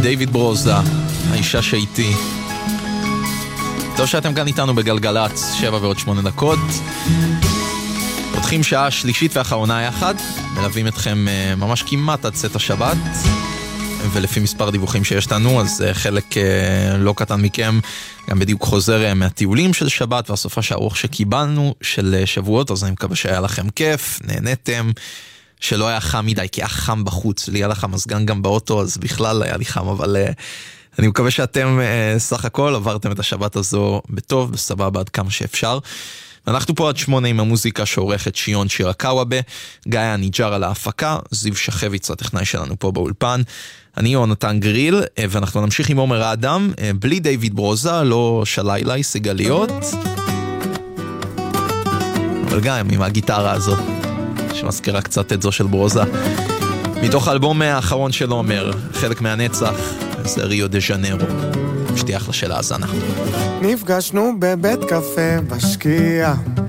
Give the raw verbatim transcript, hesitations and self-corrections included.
דיוויד ברוזה, האישה שאיתי. טוב שאתם כאן איתנו בגלגלץ, שבע ועוד שמונה דקות. פותחים שעה שלישית ואחרונה יחד, מלווים אתכם ממש כמעט עד צאת השבת, ולפי מספר דיווחים שיש לנו, אז חלק לא קטן מכם גם בדיוק חוזר מהטיולים של שבת, והסופה שהארוך שקיבלנו של שבועות, אז אני מקווה שהיה לכם כיף, נהניתם, שלא היה חם מדי, כי היה חם בחוץ, לי היה לך מזגן גם באוטו, אז בכלל היה לי חם, אבל אני מקווה שאתם סך הכל עברתם את השבת הזו בטוב, בסבבה עד כמה שאפשר. אנחנו פה עד שמונה עם המוזיקה שעורכת שיון שירקאווה, גיא הניג'ר על ההפקה, זיו שחביץ הטכנאי שלנו פה באולפן, אני יונתן גריל, ואנחנו נמשיך עם עומר האדם, בלי דיוויד ברוזה, לא שלילה, סיגליות, אבל גם עם הגיטרה הזאת, שמזכירה קצת את זו של ברוזה, מתוך האלבום האחרון של עומר, חלק מהנצח, זה ריו דה ז'נרו. שתהיה אחלה של האזנה. נפגשנו בבית קפה בשקיעה,